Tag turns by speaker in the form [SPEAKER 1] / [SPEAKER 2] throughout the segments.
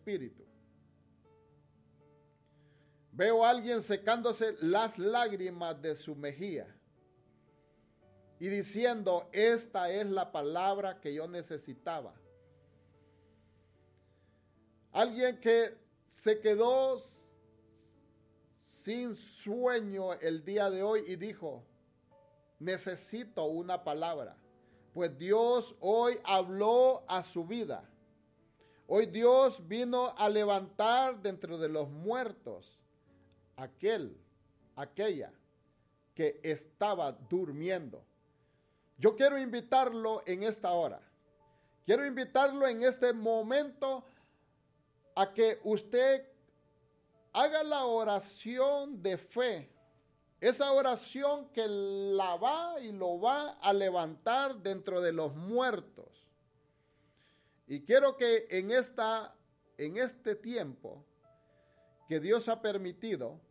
[SPEAKER 1] espíritu. Veo a alguien secándose las lágrimas de su mejilla y diciendo, esta es la palabra que yo necesitaba. Alguien que se quedó sin sueño el día de hoy y dijo, necesito una palabra. Pues Dios hoy habló a su vida. Hoy Dios vino a levantar dentro de los muertos aquella que estaba durmiendo. Yo quiero invitarlo en esta hora. Quiero invitarlo en este momento a que usted haga la oración de fe. Esa oración que la va y lo va a levantar dentro de los muertos. Y quiero que en este tiempo que Dios ha permitido,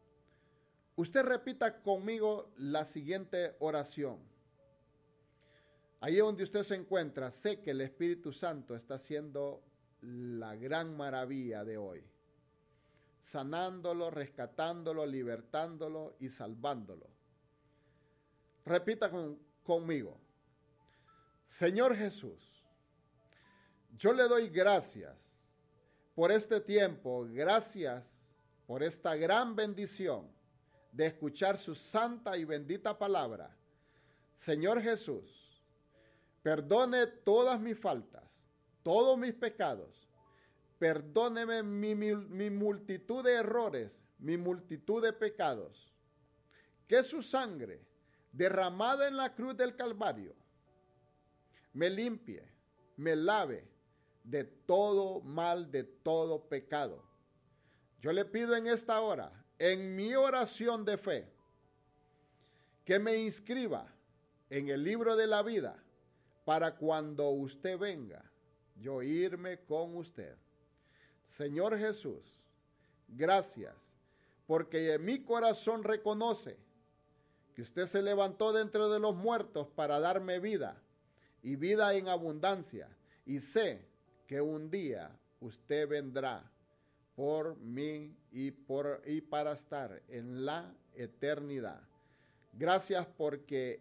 [SPEAKER 1] usted repita conmigo la siguiente oración. Ahí donde usted se encuentra, sé que el Espíritu Santo está haciendo la gran maravilla de hoy, sanándolo, rescatándolo, libertándolo y salvándolo. Repita conmigo. Señor Jesús, yo le doy gracias por este tiempo, gracias por esta gran bendición de escuchar su santa y bendita palabra. Señor Jesús, perdone todas mis faltas, todos mis pecados. Perdóneme mi multitud de errores, mi multitud de pecados. Que su sangre derramada en la cruz del Calvario me limpie, me lave de todo mal, de todo pecado. Yo le pido en esta hora, en mi oración de fe, que me inscriba en el libro de la vida para cuando usted venga, yo irme con usted. Señor Jesús, gracias, porque mi corazón reconoce que usted se levantó de entre los muertos para darme vida y vida en abundancia. Y sé que un día usted vendrá por mí y para estar en la eternidad. Gracias porque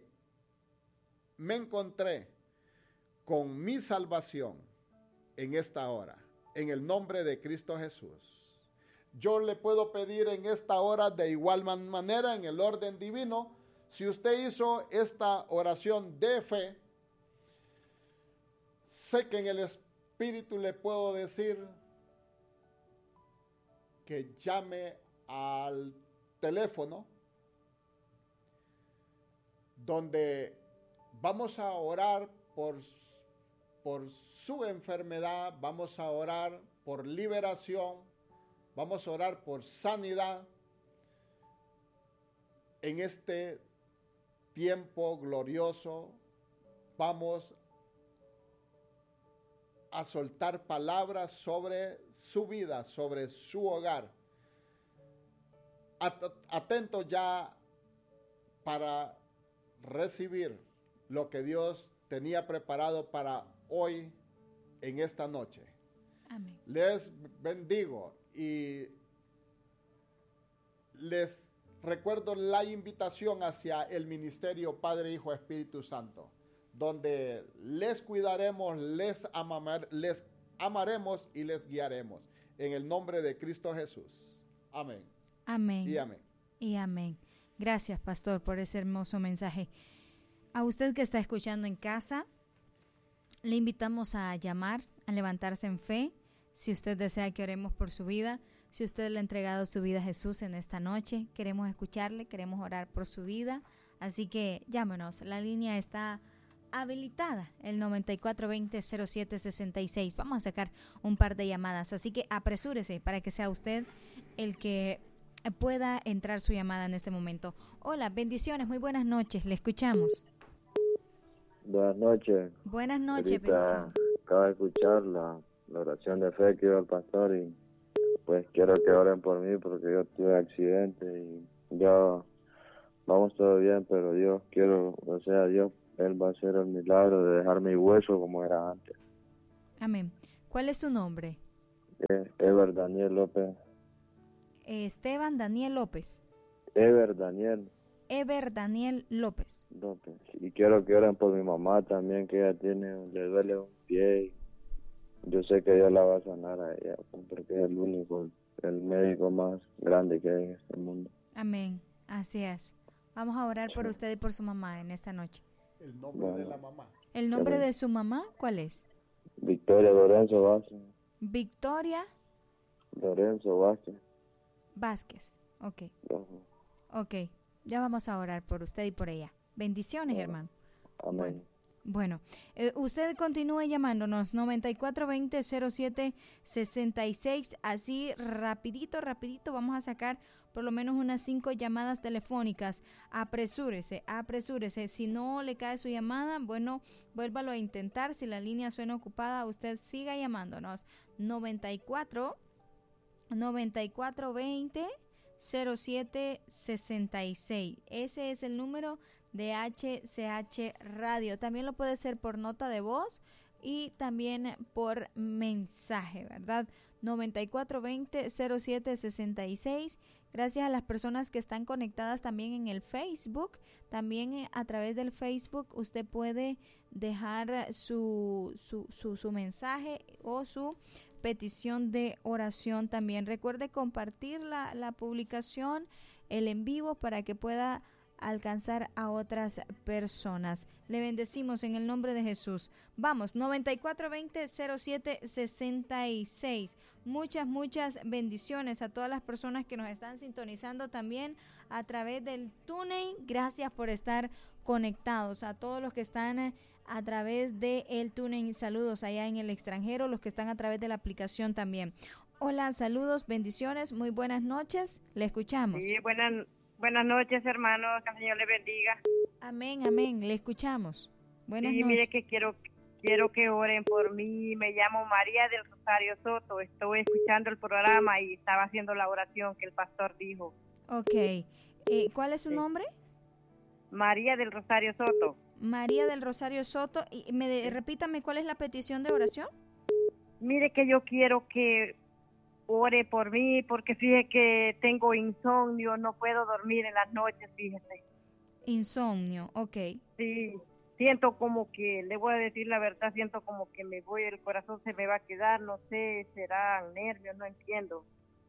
[SPEAKER 1] me encontré con mi salvación en esta hora. En el nombre de Cristo Jesús. Yo le puedo pedir en esta hora de igual manera, en el orden divino, si usted hizo esta oración de fe, sé que en el Espíritu le puedo decir que llame al teléfono donde vamos a orar por su enfermedad, vamos a orar por liberación, vamos a orar por sanidad en este tiempo glorioso. Vamos a soltar palabras sobre su vida, sobre su hogar. Atento ya para recibir lo que Dios tenía preparado para hoy en esta noche.
[SPEAKER 2] Amén.
[SPEAKER 1] Les bendigo y les recuerdo la invitación hacia el ministerio Padre, Hijo, Espíritu Santo, donde les cuidaremos, les amaremos y les guiaremos. En el nombre de Cristo Jesús. Amén.
[SPEAKER 2] Amén.
[SPEAKER 1] Y amén.
[SPEAKER 2] Y amén. Gracias, pastor, por ese hermoso mensaje. A usted que está escuchando en casa, le invitamos a llamar, a levantarse en fe. Si usted desea que oremos por su vida, si usted le ha entregado su vida a Jesús en esta noche, queremos escucharle, queremos orar por su vida. Así que llámenos, la línea está habilitada, el 9420-0766. Vamos a sacar un par de llamadas, así que apresúrese para que sea usted el que pueda entrar su llamada en este momento. Hola, bendiciones, muy buenas noches, le escuchamos.
[SPEAKER 3] Buenas noches.
[SPEAKER 2] Buenas noches,
[SPEAKER 3] Ahorita
[SPEAKER 2] bendición.
[SPEAKER 3] acabo de escuchar la oración de fe que dio el pastor y pues quiero que oren por mí porque yo tuve accidente y ya vamos todo bien, pero Dios Dios, Él va a hacer el milagro de dejar mi hueso como era antes.
[SPEAKER 2] Amén. ¿Cuál es su nombre?
[SPEAKER 3] Ever Daniel López.
[SPEAKER 2] Esteban Daniel López.
[SPEAKER 3] Ever Daniel
[SPEAKER 2] López.
[SPEAKER 3] Y quiero que oren por mi mamá también, que ella le duele un pie. Yo sé que Dios la va a sanar a ella, porque es el médico más grande que hay en este mundo.
[SPEAKER 2] Amén. Así es. Vamos a orar por usted y por su mamá en esta noche.
[SPEAKER 1] El nombre de la mamá.
[SPEAKER 2] ¿El nombre de su mamá cuál es?
[SPEAKER 3] Victoria Lorenzo Vázquez.
[SPEAKER 2] Victoria
[SPEAKER 3] Lorenzo
[SPEAKER 2] Vázquez. Ok.
[SPEAKER 3] Ajá.
[SPEAKER 2] Ok. Ya vamos a orar por usted y por ella. Bendiciones, hermano.
[SPEAKER 3] Amén.
[SPEAKER 2] Bueno, usted continúe llamándonos 9420-0766, así rapidito, vamos a sacar por lo menos unas 5 llamadas telefónicas. Apresúrese, si no le cae su llamada, bueno, vuélvalo a intentar. Si la línea suena ocupada, usted siga llamándonos 9420-0766, ese es el número de HCH Radio. También lo puede hacer por nota de voz y también por mensaje, ¿verdad? 9420-0766. Gracias a las personas que están conectadas también en el Facebook. También a través del Facebook usted puede dejar su mensaje o su petición de oración también. Recuerde compartir la publicación, el en vivo, para que pueda alcanzar a otras personas. Le bendecimos en el nombre de Jesús. Vamos, 9420-0766. Muchas bendiciones a todas las personas que nos están sintonizando también a través del TuneIn. Gracias por estar conectados. A todos los que están a través del TuneIn, saludos allá en el extranjero, los que están a través de la aplicación también. Hola, saludos, bendiciones, muy buenas noches. Le escuchamos.
[SPEAKER 4] Sí, buenas noches, hermano, que el Señor le bendiga.
[SPEAKER 2] Amén, le escuchamos. Buenas noches.
[SPEAKER 4] Mire que quiero que oren por mí. Me llamo María del Rosario Soto. Estoy escuchando el programa y estaba haciendo la oración que el pastor dijo.
[SPEAKER 2] Ok. ¿Cuál es su nombre?
[SPEAKER 4] María del Rosario Soto.
[SPEAKER 2] María del Rosario Soto. Y repítame, ¿cuál es la petición de oración?
[SPEAKER 4] Mire que yo quiero que ore por mí, porque fíjese que tengo insomnio, no puedo dormir en las noches, fíjese.
[SPEAKER 2] Insomnio, ok.
[SPEAKER 4] Sí, siento como que, le voy a decir la verdad, siento como que el corazón se me va a quedar, no sé, serán nervios, no entiendo.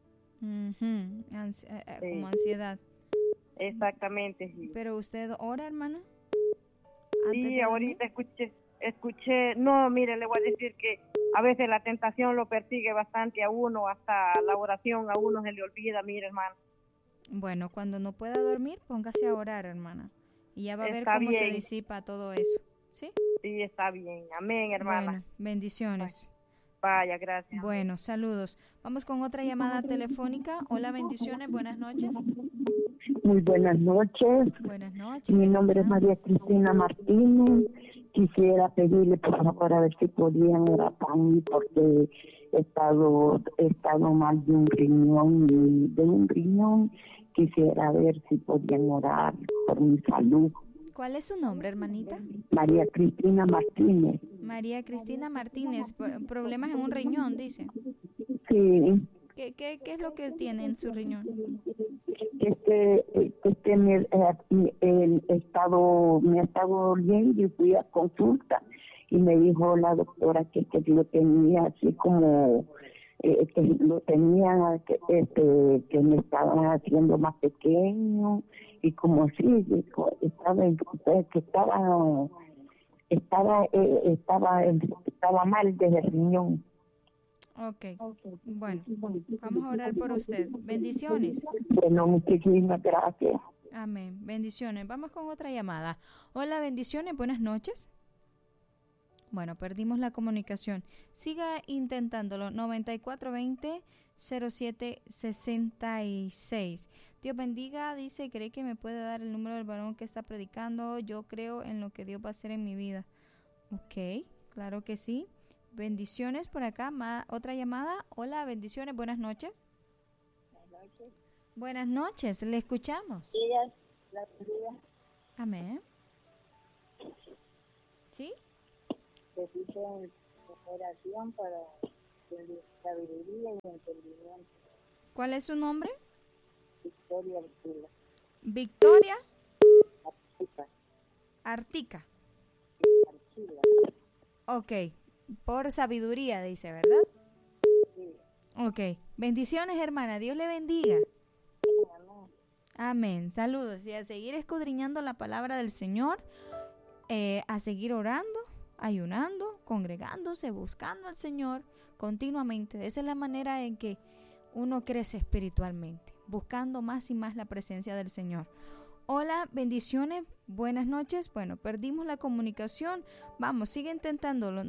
[SPEAKER 2] Como ansiedad.
[SPEAKER 4] Exactamente, sí.
[SPEAKER 2] ¿Pero usted ora, hermana?
[SPEAKER 4] Sí, ahorita escuché, no, mire, le voy a decir que a veces la tentación lo persigue bastante a uno, hasta la oración a uno se le olvida, mire, hermano.
[SPEAKER 2] Bueno, cuando no pueda dormir, póngase a orar, hermana, y ya va a ver cómo se disipa todo eso, ¿sí?
[SPEAKER 4] Sí, está bien, amén, hermana.
[SPEAKER 2] Bueno, bendiciones.
[SPEAKER 4] Vaya, gracias.
[SPEAKER 2] Bueno, saludos. Vamos con otra llamada telefónica. Hola, bendiciones, buenas noches.
[SPEAKER 5] Muy buenas noches.
[SPEAKER 2] Buenas noches.
[SPEAKER 5] Mi nombre es María Cristina Martínez. Quisiera pedirle por favor a ver si podían orar para mí, porque he estado mal de un riñón. Quisiera ver si podían orar por mi salud.
[SPEAKER 2] ¿Cuál es su nombre, hermanita?
[SPEAKER 5] María Cristina Martínez.
[SPEAKER 2] María Cristina Martínez. Problemas en un riñón, dice.
[SPEAKER 5] Sí.
[SPEAKER 2] ¿Qué es lo que tiene en su riñón?
[SPEAKER 5] Me ha estado doliendo y fui a consulta y me dijo la doctora que lo tenía así como que lo tenía que me estaban haciendo más pequeño y como así estaba mal desde el riñón.
[SPEAKER 2] Okay. Bueno, vamos a orar por usted. Bendiciones.
[SPEAKER 5] Bueno, muchísimas gracias.
[SPEAKER 2] Amén. Bendiciones. Vamos con otra llamada. Hola, bendiciones. Buenas noches. Bueno, perdimos la comunicación. Siga intentándolo. 9420-0766. Dios bendiga. Dice, ¿cree que me puede dar el número del varón que está predicando? Yo creo en lo que Dios va a hacer en mi vida. Ok, claro que sí. Bendiciones por acá, otra llamada. Hola, bendiciones, buenas noches. Buenas noches, le escuchamos. Amén. ¿Sí?
[SPEAKER 6] Te piden oración para
[SPEAKER 5] sabiduría y entendimiento.
[SPEAKER 2] ¿Cuál es su nombre?
[SPEAKER 5] Victoria Artila.
[SPEAKER 2] Victoria
[SPEAKER 5] Artila.
[SPEAKER 2] Artica.
[SPEAKER 5] Artila.
[SPEAKER 2] Ok, por sabiduría dice, ¿verdad?
[SPEAKER 5] Sí.
[SPEAKER 2] Ok, bendiciones hermana, Dios le bendiga.
[SPEAKER 5] Amén.
[SPEAKER 2] Amén, saludos y a seguir escudriñando la palabra del Señor, a seguir orando, ayunando, congregándose, buscando al Señor continuamente. Esa es la manera en que uno crece espiritualmente, buscando más y más la presencia del Señor. Hola, bendiciones, buenas noches. Bueno, perdimos la comunicación. Vamos, sigue intentándolo.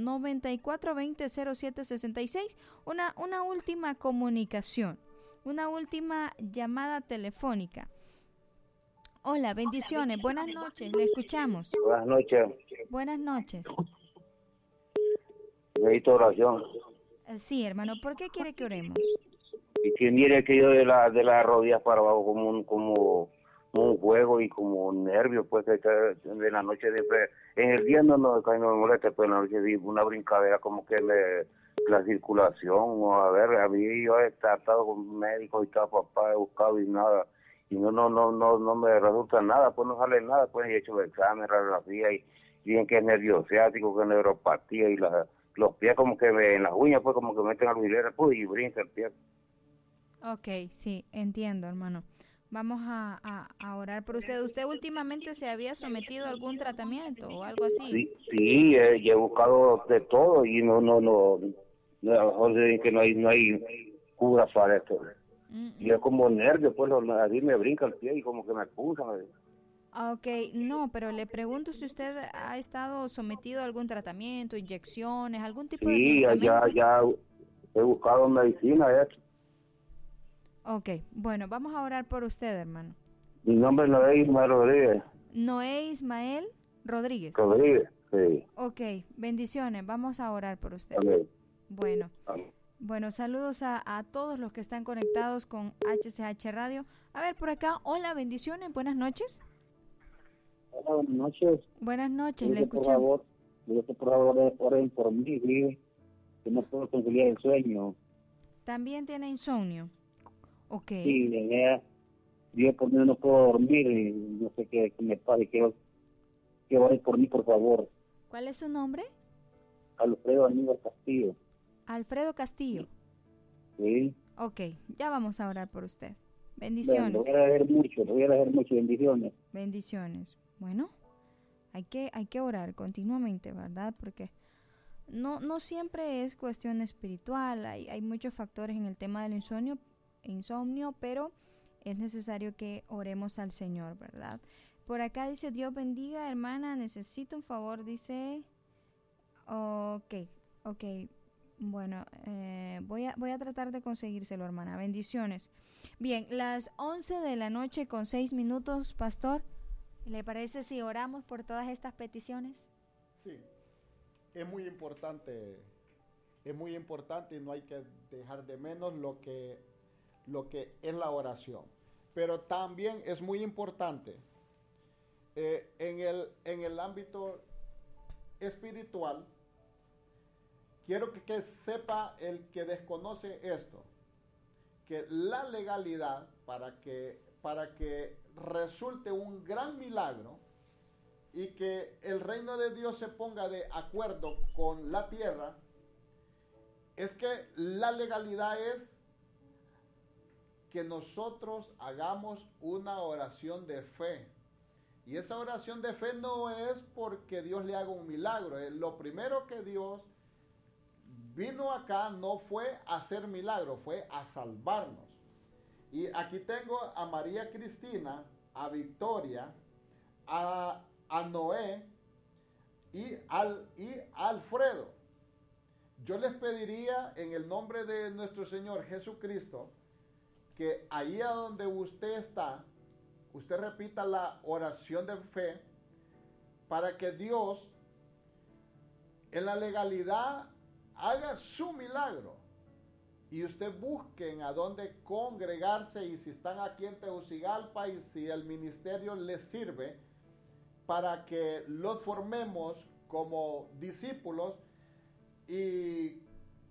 [SPEAKER 2] 9420-0766. Una última comunicación, una última llamada telefónica. Hola, bendiciones, buenas noches, le escuchamos.
[SPEAKER 6] Buenas noches.
[SPEAKER 2] Buenas noches.
[SPEAKER 6] Necesito oración.
[SPEAKER 2] Sí, hermano, ¿por qué quiere que oremos?
[SPEAKER 6] Y que mire que yo de las rodillas para abajo como un juego y como nervio, pues que de la noche siempre, en el día no me molesta, pero en la noche di una brincadera como que la circulación, o a ver, a mí yo he tratado con médicos y tal, papá, he buscado y nada, y no me resulta nada, pues no sale nada, pues he hecho el examen, radiografía y dicen que es nervio ciático, que es neuropatía y los pies como que en las uñas pues como que meten alfileres pues y brinca el pie.
[SPEAKER 2] Ok, sí, entiendo, hermano. Vamos a orar por usted. ¿Usted últimamente se había sometido a algún tratamiento o algo así?
[SPEAKER 6] Sí, he buscado de todo y no que no hay cura para esto. Y es como nervio, pues a mí me brinca el pie y como que me pulsa.
[SPEAKER 2] Ok, no, pero le pregunto si usted ha estado sometido a algún tratamiento, inyecciones, algún tipo de medicamento.
[SPEAKER 6] Ya he buscado medicina,
[SPEAKER 2] Ok, bueno, vamos a orar por usted, hermano.
[SPEAKER 6] Mi nombre es Noé Ismael Rodríguez.
[SPEAKER 2] Noé Ismael Rodríguez.
[SPEAKER 6] Rodríguez, sí.
[SPEAKER 2] Ok, bendiciones, vamos a orar por usted.
[SPEAKER 6] Amén.
[SPEAKER 2] Bueno.
[SPEAKER 6] Amén.
[SPEAKER 2] Bueno, saludos a todos los que están conectados con HCH Radio. A ver, por acá, hola, bendiciones, buenas noches.
[SPEAKER 5] Hola, buenas noches.
[SPEAKER 2] Buenas noches, le
[SPEAKER 5] escuchamos. Por favor, oren por mí, que no puedo conciliar el sueño.
[SPEAKER 2] ¿También tiene insomnio? Ok.
[SPEAKER 5] Sí, yo por mí no puedo dormir y no sé qué me pasa. Quiero que oren por mí, por favor.
[SPEAKER 2] ¿Cuál es su nombre?
[SPEAKER 5] Alfredo Aníbal Castillo.
[SPEAKER 2] Alfredo Castillo.
[SPEAKER 5] Sí.
[SPEAKER 2] Ok, ya vamos a orar por usted. Bendiciones.
[SPEAKER 5] Lo voy a agradecer mucho, bendiciones.
[SPEAKER 2] Bendiciones. Bueno, hay que orar continuamente, ¿verdad? Porque no siempre es cuestión espiritual, hay muchos factores en el tema del insomnio, pero es necesario que oremos al Señor, ¿verdad? Por acá dice, Dios bendiga, hermana, necesito un favor, dice, ok, bueno, voy a tratar de conseguírselo, hermana, bendiciones. Bien, las 11 de la noche con 6 minutos, pastor, ¿le parece si oramos por todas estas peticiones?
[SPEAKER 1] Sí, es muy importante y no hay que dejar de menos lo que es la oración. Pero también es muy importante en el ámbito espiritual. Quiero que sepa el que desconoce esto, que la legalidad para que resulte un gran milagro y que el reino de Dios se ponga de acuerdo con la tierra, es que la legalidad es que nosotros hagamos una oración de fe. Y esa oración de fe no es porque Dios le haga un milagro. Lo primero que Dios vino acá no fue a hacer milagro, fue a salvarnos. Y aquí tengo a María Cristina, a Victoria, a Noé y a Alfredo. Yo les pediría en el nombre de nuestro Señor Jesucristo que ahí a donde usted está, usted repita la oración de fe para que Dios en la legalidad haga su milagro y usted busquen a dónde congregarse, y si están aquí en Tegucigalpa y si el ministerio les sirve para que los formemos como discípulos y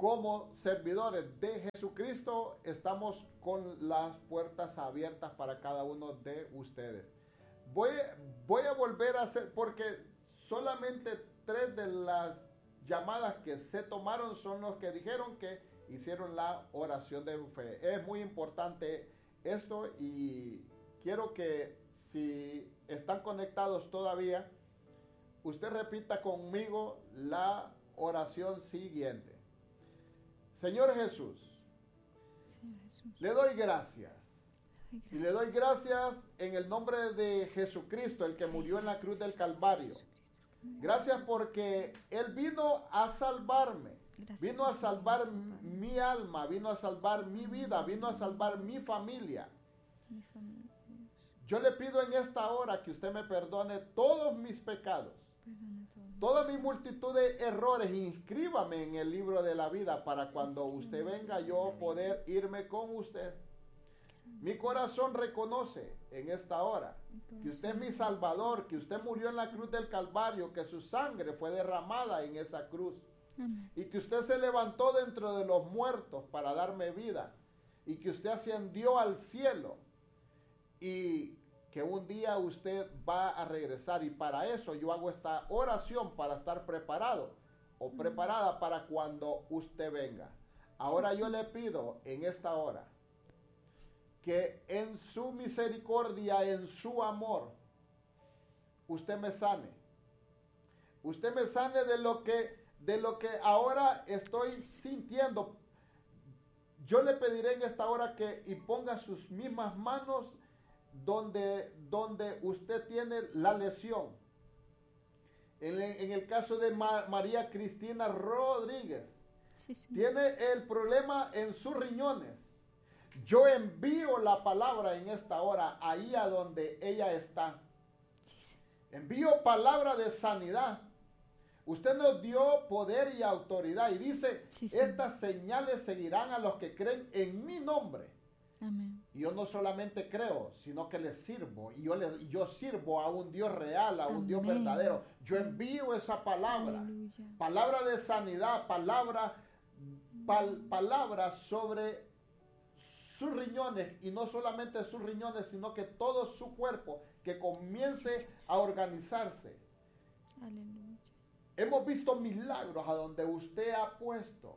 [SPEAKER 1] como servidores de Jesucristo, estamos con las puertas abiertas para cada uno de ustedes. Voy a volver a hacer, porque solamente 3 de las llamadas que se tomaron son los que dijeron que hicieron la oración de fe. Es muy importante esto y quiero que si están conectados todavía, usted repita conmigo la oración siguiente. Señor Jesús, le doy gracias. Y le doy gracias en el nombre de Jesucristo, el que murió en la cruz del Calvario. Gracias porque Él vino a salvarme. Vino a salvar mi alma, vino a salvar mi vida, vino a salvar mi familia. Yo le pido en esta hora que usted me perdone todos mis pecados, toda mi multitud de errores. Inscríbame en el libro de la vida para cuando usted venga yo poder irme con usted. Mi corazón reconoce en esta hora que usted es mi Salvador, que usted murió en la cruz del Calvario, que su sangre fue derramada en esa cruz. Y que usted se levantó dentro de los muertos para darme vida. Y que usted ascendió al cielo. Y que un día usted va a regresar. Y para eso yo hago esta oración para estar preparado o preparada para cuando usted venga. Ahora yo le pido en esta hora que en su misericordia, en su amor, usted me sane. Usted me sane de lo que ahora estoy sintiendo. Yo le pediré en esta hora que y ponga sus mismas manos donde usted tiene la lesión. En el caso de María Cristina Rodríguez, tiene el problema en sus riñones. Yo envío la palabra en esta hora ahí a donde ella está. Envío palabra de sanidad. Usted nos dio poder y autoridad y dice, estas señales seguirán a los que creen en mi nombre.
[SPEAKER 2] Amén.
[SPEAKER 1] Y yo no solamente creo, sino que le sirvo. Y yo sirvo a un Dios real, a un Dios verdadero. Yo envío esa palabra.
[SPEAKER 2] Aleluya.
[SPEAKER 1] Palabra de sanidad, palabra sobre sus riñones, y no solamente sus riñones, sino que todo su cuerpo, que comience a organizarse.
[SPEAKER 2] Aleluya.
[SPEAKER 1] Hemos visto milagros a donde usted ha puesto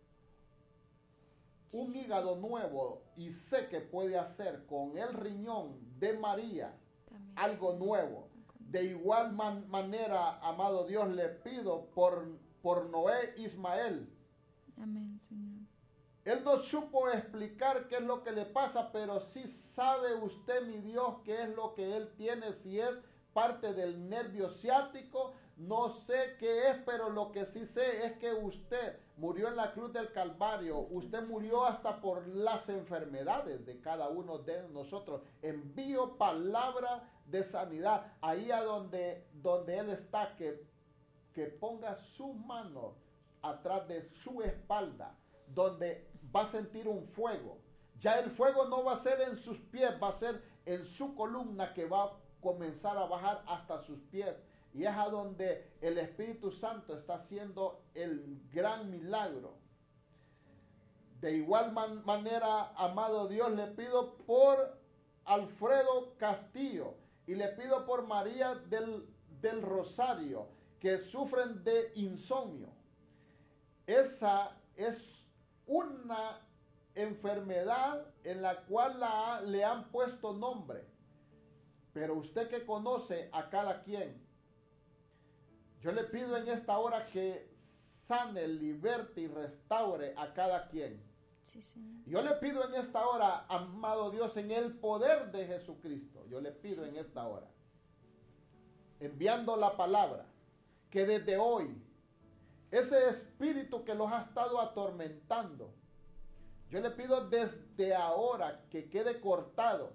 [SPEAKER 1] un hígado nuevo y sé que puede hacer con el riñón de María
[SPEAKER 2] También,
[SPEAKER 1] algo nuevo. De igual manera, amado Dios, le pido por Noé Ismael.
[SPEAKER 2] Amén, Señor.
[SPEAKER 1] Él no supo explicar qué es lo que le pasa, pero sí sabe usted, mi Dios, qué es lo que él tiene, si es parte del nervio ciático, no sé qué es, pero lo que sí sé es que usted murió en la cruz del Calvario, usted murió hasta por las enfermedades de cada uno de nosotros. Envío palabra de sanidad ahí a donde él está, que ponga su mano atrás de su espalda, donde va a sentir un fuego. Ya el fuego no va a ser en sus pies, va a ser en su columna, que va a comenzar a bajar hasta sus pies. Y es a donde el Espíritu Santo está haciendo el gran milagro. De igual manera, amado Dios, le pido por Alfredo Castillo y le pido por María del Rosario, que sufren de insomnio. Esa es una enfermedad en la cual le han puesto nombre. Pero usted que conoce a cada quien, yo le pido en esta hora que sane, liberte y restaure a cada quien.
[SPEAKER 2] Sí, Señor.
[SPEAKER 1] Yo le pido en esta hora, amado Dios, en el poder de Jesucristo, yo le pido en esta hora, enviando la palabra, que desde hoy, ese espíritu que los ha estado atormentando, yo le pido desde ahora que quede cortado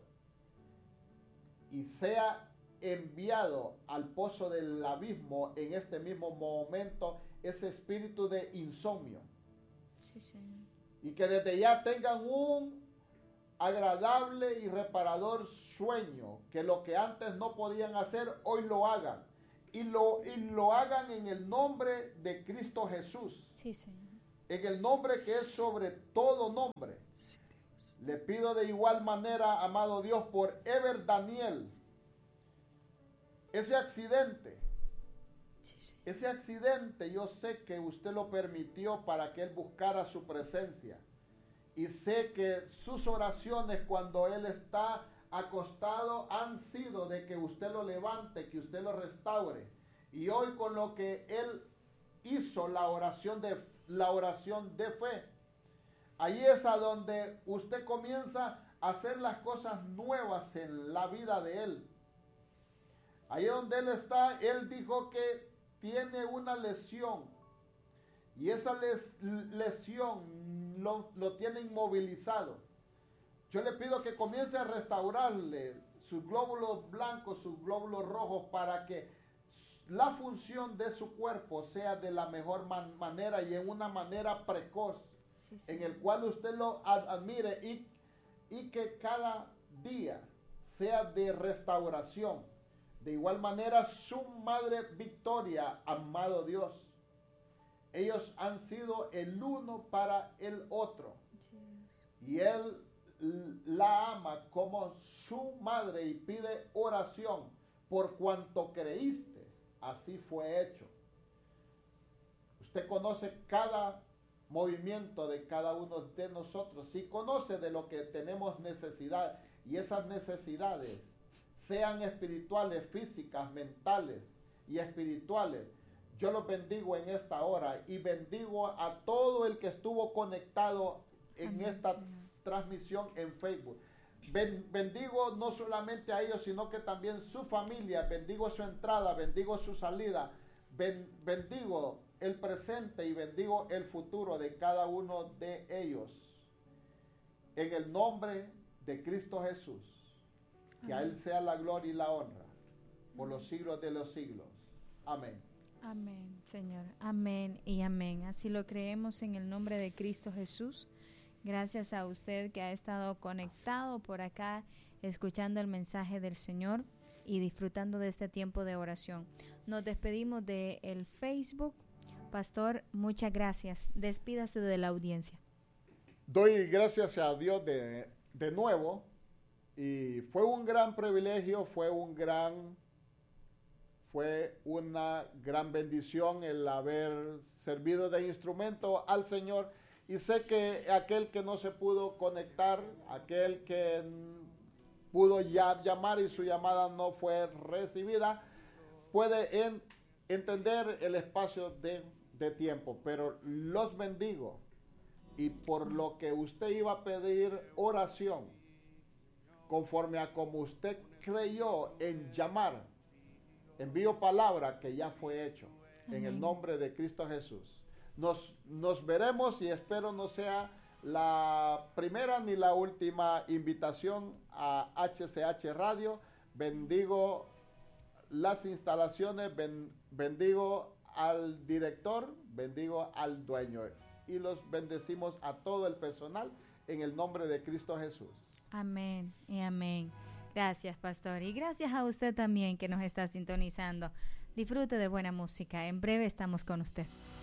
[SPEAKER 1] y sea enviado al pozo del abismo en este mismo momento ese espíritu de insomnio.
[SPEAKER 2] Sí, Señor.
[SPEAKER 1] Y que desde ya tengan un agradable y reparador sueño, que lo que antes no podían hacer, hoy lo hagan. Y lo hagan en el nombre de Cristo Jesús.
[SPEAKER 2] Sí, Señor.
[SPEAKER 1] en el nombre que es sobre todo nombre. Le pido de igual manera, amado Dios, por Ever Daniel, ese accidente yo sé que usted lo permitió para que él buscara su presencia. Y sé que sus oraciones cuando él está acostado han sido de que usted lo levante, que usted lo restaure. Y hoy con lo que él hizo la oración de fe, ahí es a donde usted comienza a hacer las cosas nuevas en la vida de él. Ahí donde él está, él dijo que tiene una lesión. Y esa lesión lo tiene inmovilizado. Yo le pido que comience a restaurarle sus glóbulos blancos, sus glóbulos rojos, para que la función de su cuerpo sea de la mejor manera y en una manera precoz, en el cual usted lo admire y que cada día sea de restauración. De igual manera, su madre Victoria, amado Dios, ellos han sido el uno para el otro. Y él la ama como su madre y pide oración por cuanto creíste. Así fue hecho. Usted conoce cada movimiento de cada uno de nosotros y conoce de lo que tenemos necesidad. Y esas necesidades, sean espirituales, físicas, mentales y espirituales, yo los bendigo en esta hora y bendigo a todo el que estuvo conectado en esta transmisión en Facebook. Bendigo no solamente a ellos, sino que también su familia. Bendigo su entrada, bendigo su salida, bendigo el presente y bendigo el futuro de cada uno de ellos. En el nombre de Cristo Jesús, que a Él sea la gloria y la honra por los siglos de los siglos. Amén.
[SPEAKER 2] Amén, Señor. Amén y amén. Así lo creemos en el nombre de Cristo Jesús. Gracias a usted que ha estado conectado por acá, escuchando el mensaje del Señor y disfrutando de este tiempo de oración. Nos despedimos del Facebook. Pastor, muchas gracias. Despídase de la audiencia.
[SPEAKER 1] Doy gracias a Dios de nuevo. Y fue un gran privilegio, fue una gran bendición el haber servido de instrumento al Señor. Y sé que aquel que no se pudo conectar, aquel que pudo llamar y su llamada no fue recibida, puede entender el espacio de tiempo. Pero los bendigo. Y por lo que usted iba a pedir oración, conforme a como usted creyó en llamar, envío palabra que ya fue hecho. Amén. En el nombre de Cristo Jesús. Nos veremos y espero no sea la primera ni la última invitación a HCH Radio. Bendigo las instalaciones, bendigo al director, bendigo al dueño y los bendecimos a todo el personal en el nombre de Cristo Jesús.
[SPEAKER 2] Amén y amén. Gracias, pastor. Y gracias a usted también que nos está sintonizando. Disfrute de buena música. En breve estamos con usted.